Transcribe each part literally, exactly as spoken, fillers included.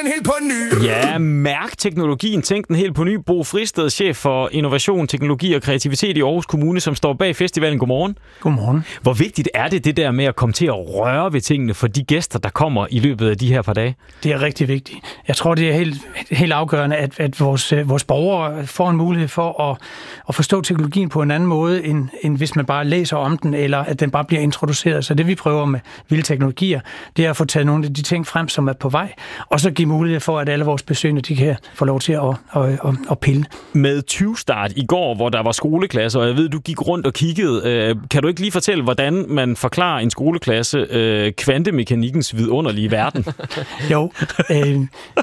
den helt på ny. Ja, mærk teknologien, tænk den helt på ny. Bo Fristed, chef for innovation, teknologi og kreativitet i Aarhus Kommune, som står bag festivalen. Godmorgen. Godmorgen. Hvor vigtigt er det, det der med at komme til at røre ved tingene for de gæster, der kommer i løbet af de her par dage? Det er rigtig vigtigt. Jeg tror, det er helt, helt afgørende, at, at vores, vores borgere får en mulighed for at, at forstå teknologien på en anden måde, end, end hvis man bare læser om den, eller at den bare bliver introduceret. Så det, vi prøver med vilde teknologier, det er at få taget nogle af de ting frem, som er på vej, og så give mulighed for, at alle vores besøgende, de kan få lov til at, at, at, at pille. Med tyve start i går, hvor der var skoleklasser, og jeg ved, du gik rundt og kiggede. Kan du ikke lige fortælle, hvordan man forklarer en skoleklasse øh, kvantemekanikkens vidunderlige verden? Jo, øh,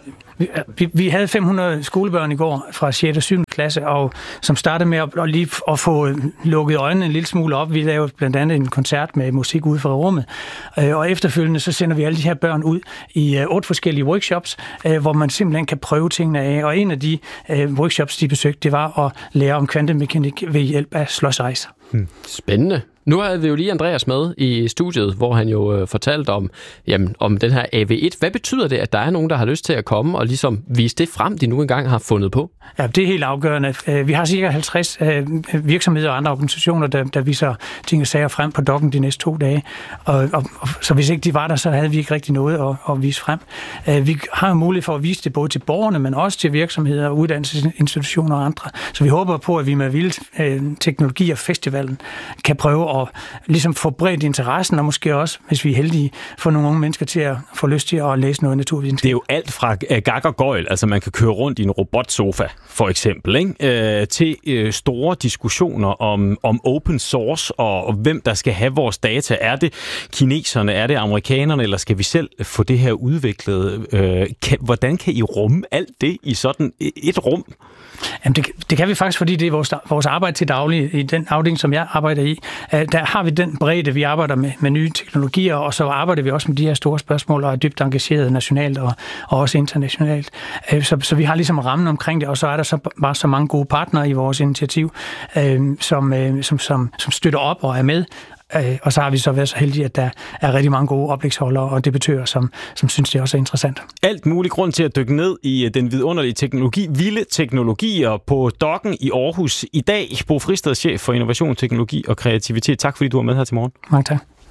vi, vi havde fem hundrede skolebørn i går fra sjette og syvende klasse, og som startede med at, at lige at få lukket øjnene en lille smule op. Vi lavede blandt andet en koncert med musik ude fra rummet, øh, og efterfølgende så sender vi alle de her børn ud i øh, otte forskellige workshops, øh, hvor man simpelthen kan prøve tingene af. Og en af de øh, workshops, de besøgte, det var at lære om kvantemekanik ved hjælp af slåsejser. Hmm. Spændende. Nu havde vi jo lige Andreas med i studiet, hvor han jo øh, fortalte om, jamen, om den her A V et. Hvad betyder det, at der er nogen, der har lyst til at komme og ligesom vise det frem, de nu engang har fundet på? Ja, det er helt afgørende. Vi har cirka halvtreds virksomheder og andre organisationer, der, der viser ting og sager frem på dokken de næste to dage. Og, og, og, så hvis ikke de var der, så havde vi ikke rigtig noget at, at vise frem. Vi har jo mulighed for at vise det både til borgerne, men også til virksomheder, uddannelsesinstitutioner og andre. Så vi håber på, at vi med Vilde Teknologi og Festivalen kan prøve at ligesom få bredt interessen, og måske også, hvis vi er heldige, få nogle unge mennesker til at få lyst til at læse noget naturvidenskab. Det er jo alt fra gak og gøjl, altså man kan køre rundt i en robotsofa, for eksempel, ikke? Øh, til øh, store diskussioner om, om open source og, og hvem der skal have vores data. Er det kineserne, er det amerikanerne, eller skal vi selv få det her udviklet? Øh, kan, hvordan kan I rumme alt det i sådan et rum? Jamen det, det kan vi faktisk, fordi det er vores, vores arbejde til daglig. I den afdeling, som jeg arbejder i, der har vi den bredde, vi arbejder med, med nye teknologier, og så arbejder vi også med de her store spørgsmål, og er dybt engageret nationalt og, og også internationalt. Så, så vi har ligesom rammen omkring det, og så er der så bare så mange gode partnere i vores initiativ, som, som, som, som støtter op og er med. Og så har vi så været så heldige, at der er rigtig mange gode oplægsholdere og debattører, som, som synes, det også er interessant. Alt mulig grund til at dykke ned i den vidunderlige teknologi, vilde teknologier på dokken i Aarhus i dag. Bo Fristed, chef for innovation, teknologi og kreativitet. Tak fordi du var med her til morgen. Mange tak.